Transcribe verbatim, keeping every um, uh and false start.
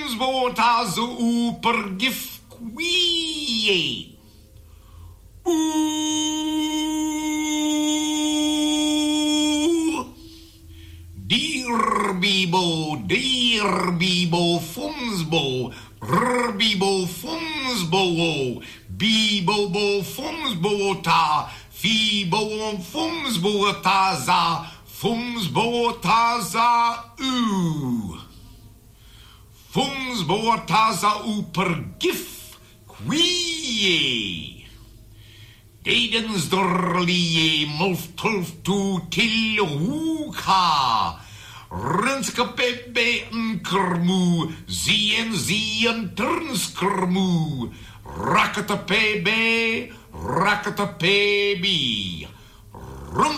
fums bota zo u per gif quie. Oeh. Dear Bibo, dear Bibo, fumsbo, rbibo, fumsbo, Bibo, bo, fumsbo, ta, fibo, fumsbo, ta, za, fumsbo, ta, za, u. Fumsbo, ta, za, u, per gif, quie. Dedens dorlie, mulf tulf tu til hoeka. Runske bebe nkermu, zien zien turnskermu. Rakata pebe, rakata pebi.